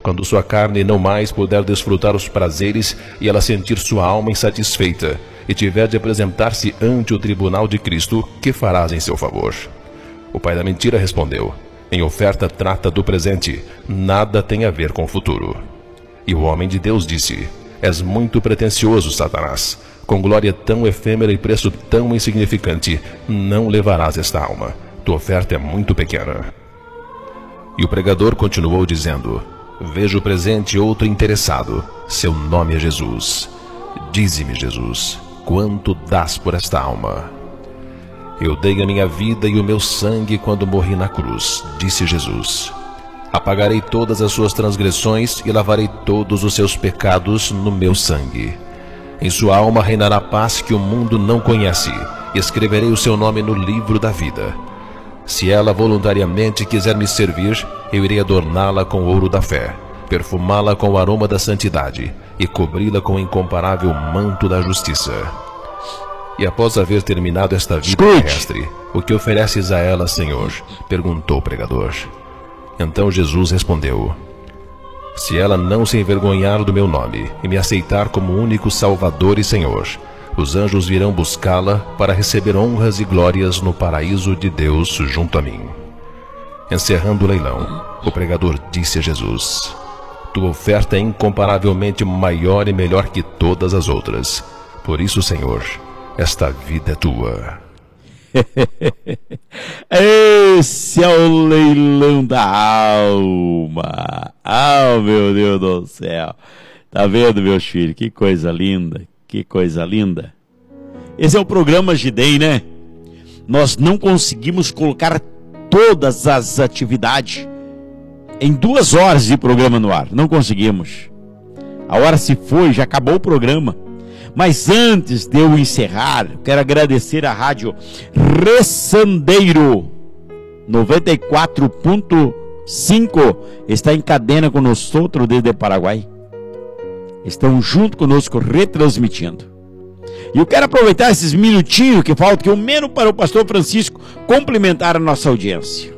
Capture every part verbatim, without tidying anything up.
quando sua carne não mais puder desfrutar os prazeres e ela sentir sua alma insatisfeita, e tiver de apresentar-se ante o tribunal de Cristo, que farás em seu favor? O pai da mentira respondeu: em oferta trata do presente, nada tem a ver com o futuro. E o homem de Deus disse: és muito pretensioso, Satanás. Com glória tão efêmera e preço tão insignificante, não levarás esta alma. Tua oferta é muito pequena. E o pregador continuou dizendo: vejo presente outro interessado. Seu nome é Jesus. Dize-me, Jesus, quanto dás por esta alma? Eu dei a minha vida e o meu sangue quando morri na cruz, disse Jesus. Apagarei todas as suas transgressões e lavarei todos os seus pecados no meu sangue. Em sua alma reinará paz que o mundo não conhece, e escreverei o seu nome no livro da vida. Se ela voluntariamente quiser me servir, eu irei adorná-la com o ouro da fé, perfumá-la com o aroma da santidade e cobri-la com o incomparável manto da justiça. E após haver terminado esta vida Escute. terrestre, o que ofereces a ela, Senhor? Perguntou o pregador. Então Jesus respondeu: se ela não se envergonhar do meu nome e me aceitar como único Salvador e Senhor, os anjos virão buscá-la para receber honras e glórias no paraíso de Deus junto a mim. Encerrando o leilão, o pregador disse a Jesus: tua oferta é incomparavelmente maior e melhor que todas as outras. Por isso, Senhor, esta vida é tua. Esse é o leilão da alma. Ah, meu Deus do céu. Tá vendo, meus filhos? Que coisa linda, que coisa linda. Esse é o programa Gidei, né? Nós não conseguimos colocar todas as atividades em duas horas de programa no ar. Não conseguimos. A hora se foi, já acabou o programa. Mas antes de eu encerrar, quero agradecer a Rádio Ressandeiro noventa e quatro ponto cinco. Está em cadena conosco desde Paraguai. Estão junto conosco retransmitindo. E eu quero aproveitar esses minutinhos que faltam, que eu menos para o pastor Francisco cumprimentar a nossa audiência.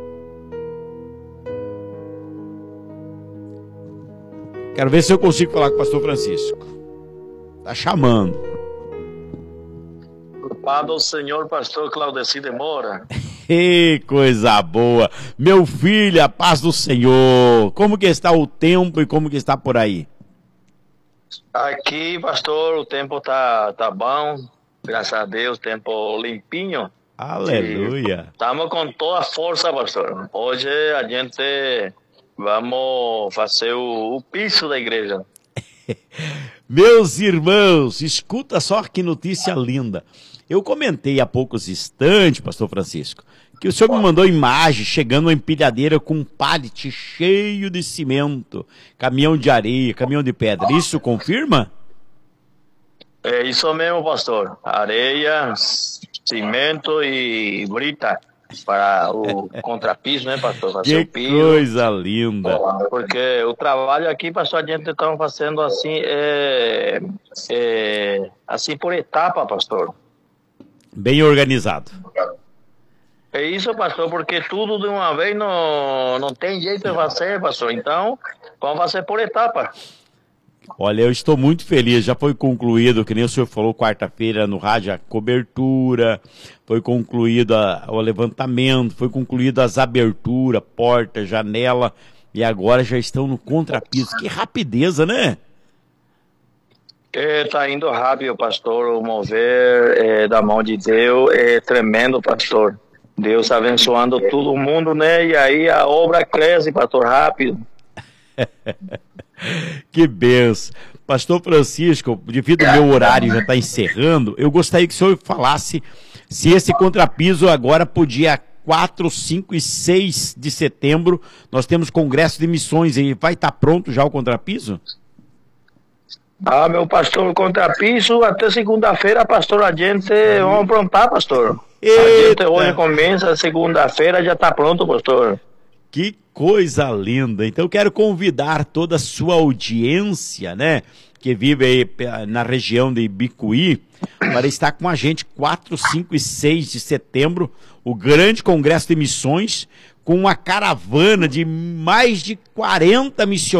Quero ver se eu consigo falar com o pastor Francisco. Tá chamando. Louvado o Senhor, pastor Claudeci de Moura. Que coisa boa. Meu filho, a paz do Senhor. Como que está o tempo e como que está por aí? Aqui, pastor, o tempo tá, tá bom. Graças a Deus, tempo limpinho. Aleluia. Estamos com toda a força, pastor. Hoje a gente vamos fazer o, o piso da igreja. Meus irmãos, escuta só que notícia linda. Eu comentei há poucos instantes, pastor Francisco, que o senhor me mandou imagem chegando uma empilhadeira com um pallet cheio de cimento, caminhão de areia, caminhão de pedra. Isso confirma? É isso mesmo, pastor. Areia, cimento e brita para o contrapiso, né, pastor? Fazer Que o piso. coisa linda. Porque o trabalho aqui, pastor, a gente está fazendo assim, é, é, assim por etapa, pastor. Bem organizado. É isso, pastor, porque tudo de uma vez não, não tem jeito de fazer, pastor. Então, vamos fazer por etapa. Olha, eu estou muito feliz, já foi concluído, que nem o senhor falou quarta-feira no rádio, a cobertura, foi concluído a, o levantamento, foi concluído as aberturas, porta, janela, e agora já estão no contrapiso. Que rapideza, né? Está indo rápido, pastor, o mover é, da mão de Deus é tremendo, pastor. Deus abençoando todo mundo, né? E aí a obra cresce, pastor, rápido. Que benção. Pastor Francisco, devido ao meu horário já está encerrando, eu gostaria que o senhor falasse se esse contrapiso agora podia quatro, cinco e seis de setembro, nós temos congresso de missões e vai estar pronto já o contrapiso? Ah, meu pastor, o contrapiso até segunda-feira, pastor, a gente vamos aprontar, pastor. Eita. A gente hoje começa, segunda-feira já está pronto, pastor. Que coisa linda. Então eu quero convidar toda a sua audiência, né, que vive aí na região de Ibicuí, para estar com a gente quatro, cinco e seis de setembro, o grande congresso de missões, com uma caravana de mais de quarenta missionários